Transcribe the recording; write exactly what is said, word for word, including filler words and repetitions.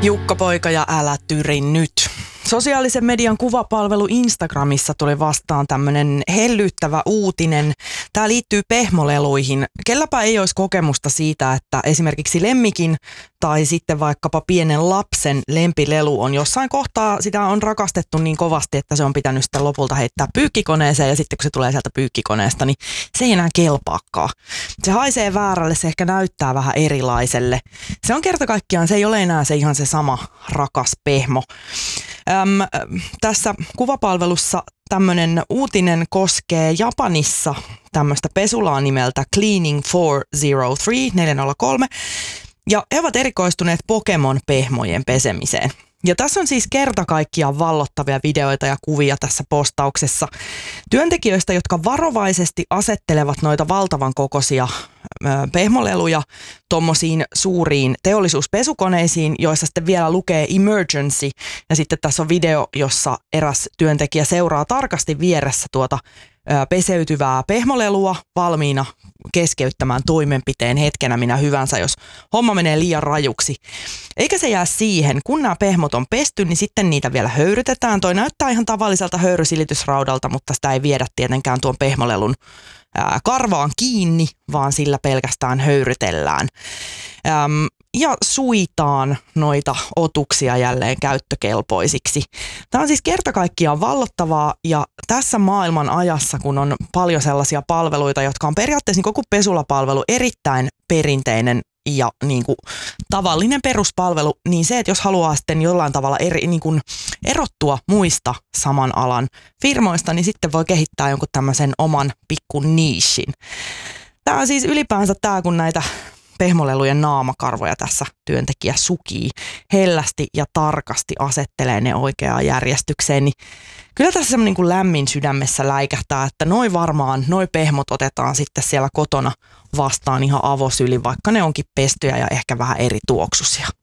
Jukka-poika ja älä tyri nyt. Sosiaalisen median kuvapalvelu Instagramissa tuli vastaan tämmöinen hellyttävä uutinen. Tämä liittyy pehmoleluihin. Kelläpä ei olisi kokemusta siitä, että esimerkiksi lemmikin tai sitten vaikkapa pienen lapsen lempilelu on jossain kohtaa, sitä on rakastettu niin kovasti, että se on pitänyt sitä lopulta heittää pyykkikoneeseen ja sitten kun se tulee sieltä pyykkikoneesta, niin se ei enää kelpaakaan. Se haisee väärälle, se ehkä näyttää vähän erilaiselle. Se on kerta kaikkiaan, se ei ole enää se ihan se sama rakas pehmo. Öm, tässä kuvapalvelussa tämmöinen uutinen koskee Japanissa tämmöistä pesulaa nimeltä Cleaning neljä nolla kolme, neljä nolla kolme, ja he ovat erikoistuneet Pokemon-pehmojen pesemiseen. Ja tässä on siis kerta kaikkiaan vallottavia videoita ja kuvia tässä postauksessa työntekijöistä, jotka varovaisesti asettelevat noita valtavan kokoisia ö, pehmoleluja tommosiin suuriin teollisuuspesukoneisiin, joissa sitten vielä lukee emergency. Ja sitten tässä on video, jossa eräs työntekijä seuraa tarkasti vieressä tuota ö, peseytyvää pehmolelua valmiina keskeyttämään toimenpiteen hetkenä minä hyvänsä, jos homma menee liian rajuksi. Eikä se jää siihen, kun nämä pehmot on pesty, niin sitten niitä vielä höyrytetään. Toi näyttää ihan tavalliselta höyrysilitysraudalta, mutta sitä ei viedä tietenkään tuon pehmolelun ää, karvaan kiinni, vaan sillä pelkästään höyrytellään. Äm, ja suitaan noita otuksia jälleen käyttökelpoisiksi. Tämä on siis kerta kaikkiaan vallottavaa, ja tässä maailman ajassa, kun on paljon sellaisia palveluita, jotka on periaatteessa niin koko pesulapalvelu erittäin perinteinen ja niin kuin tavallinen peruspalvelu, niin se, että jos haluaa sitten jollain tavalla eri, niin kuin erottua muista saman alan firmoista, niin sitten voi kehittää jonkun tämmöisen oman pikku niishin. Tämä on siis ylipäänsä tämä, kun näitä pehmolelujen naamakarvoja tässä työntekijä sukii hellästi ja tarkasti asettelee ne oikeaan järjestykseen, niin kyllä tässä semmoinen niin kuin lämmin sydämessä läikähtää, että noi varmaan, noi pehmot otetaan sitten siellä kotona vastaan ihan avosylin, vaikka ne onkin pestyjä ja ehkä vähän eri tuoksuisia.